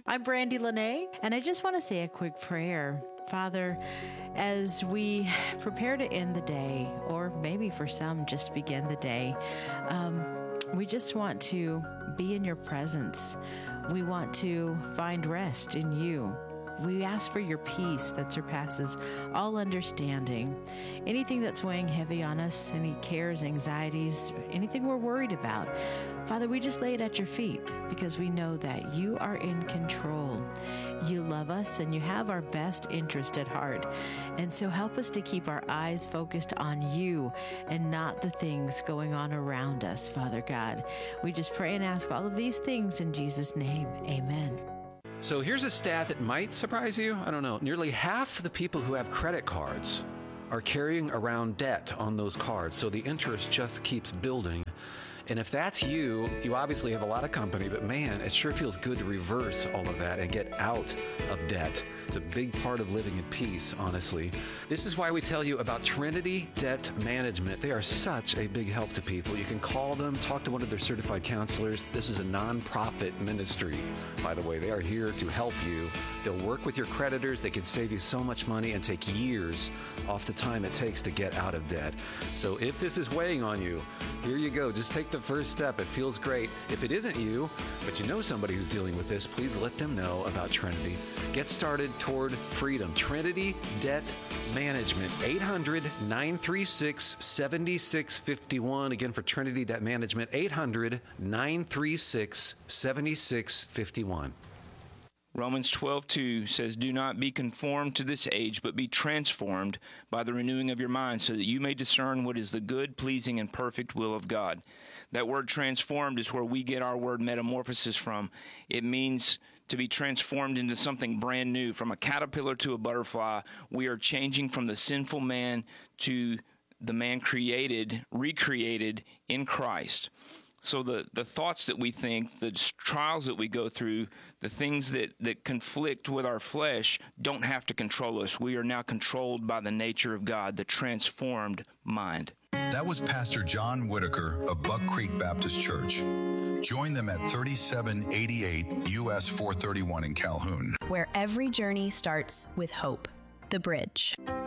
I'm Brandy Lene, and I just want to say a quick prayer. Father, as we prepare to end the day, or maybe for some just begin the day, we just want to be in your presence. We want to find rest in you. We ask for your peace that surpasses all understanding. Anything that's weighing heavy on us, any cares, anxieties, anything we're worried about, Father, we just lay it at your feet because we know that you are in control. You love us and you have our best interest at heart. And so help us to keep our eyes focused on you and not the things going on around us, Father God. We just pray and ask all of these things in Jesus' name. Amen. So here's a stat that might surprise you. I don't know. Nearly half the people who have credit cards are carrying around debt on those cards. So the interest just keeps building. And if that's you, you obviously have a lot of company, but man, it sure feels good to reverse all of that and get out of debt. It's a big part of living in peace, honestly. This is why we tell you about Trinity Debt Management. They are such a big help to people. You can call them, talk to one of their certified counselors. This is a nonprofit ministry, by the way. They are here to help you. They'll work with your creditors. They can save you so much money and take years off the time it takes to get out of debt. So if this is weighing on you, here you go. Just take the first step. It feels great. If it isn't you, but you know somebody who's dealing with this, please let them know about Trinity. Get started toward freedom. Trinity Debt Management, 800-936-7651. Again, for Trinity Debt Management, 800-936-7651. Romans 12:2 says, "Do not be conformed to this age, but be transformed by the renewing of your mind, so that you may discern what is the good, pleasing, and perfect will of God." That word transformed is where we get our word metamorphosis from. It means to be transformed into something brand new. From a caterpillar to a butterfly, we are changing from the sinful man to the man recreated in Christ. So the thoughts that we think, the trials that we go through, the things that conflict with our flesh don't have to control us. We are now controlled by the nature of God, the transformed mind. That was Pastor John Whitaker of Buck Creek Baptist Church. Join them at 3788 US 431 in Calhoun, where every journey starts with hope. The Bridge.